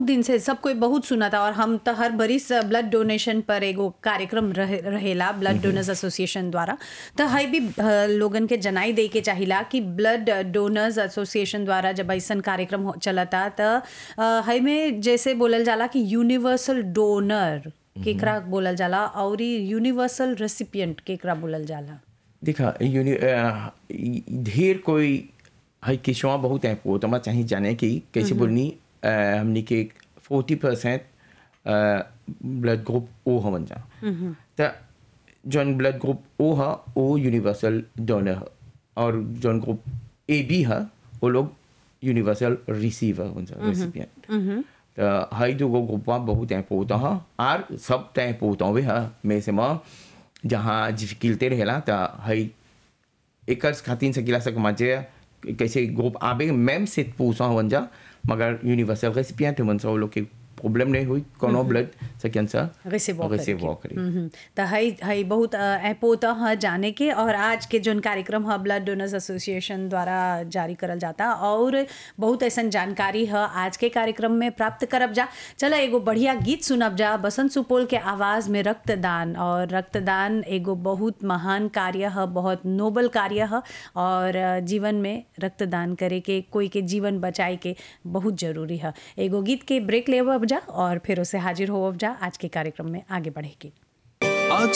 दिन से सब कोई बहुत सुना था और हम तो हर बरिस ब्लड डोनेशन पर एगो कार्यक्रम रहेला ब्लड डोनर्स एसोसिएशन द्वारा। तो हई भी लोगन के जनाई दे के चाहिला कि ब्लड डोनर्स एसोसिएशन द्वारा जब ऐसा कार्यक्रम चलता तो हई में जैसे बोलल जाला कि यूनिवर्सल डोनर केकरा बोलल जाला और यूनिवर्सल रेसिपिएंट केकरा बोलल जाला। देखा ढेर कोई हई किस्वा बहुत है वो तो मैं चाहिए जाने की कैसे बोलनी हमने के 40% ब्लड ग्रुप ओ हवन जा तो जौन ब्लड ग्रुप ओ है वो यूनिवर्सल डोनर है और जौन ग्रुप ए बी है वो लोग यूनिवर्सल रिसीवर रेसिपिएंट। तो हई दो ग्रुप बहुत इम्पोर्टेंट है और सब तो इम्पोर्टेंट भी है में से मैं जहाँ डिफिकल्टी रहेला तो हई एक खातिर से गिला सक मजे कैसे ग्रुप आबे मैम से पूछा हवन जा मगर यूनिवर्सल रेसिपिएंट मन से लोग के प्रॉब्लम नहीं हुई कोनो ब्लड से कैंसर रिसीव करी। तो हई बहुत इम्पोर्टेंट है जाने के और आज के जोन कार्यक्रम है ब्लड डोनर्स एसोसिएशन द्वारा जारी करल जाता और बहुत ऐसा जानकारी है आज के कार्यक्रम में प्राप्त करब जा। चलो एगो बढ़िया गीत सुनब जा बसंत सुपौल के आवाज़ में रक्तदान। और रक्तदान एगो बहुत महान कार्य है, बहुत नोबल कार्य है और जीवन में रक्तदान करे के कोई के जीवन बचाए के बहुत जरूरी है। एगो गीत के ब्रेक लेवब जा और फिर उसे हाजिर हो जा आज के कार्यक्रम में आगे बढ़ेगी।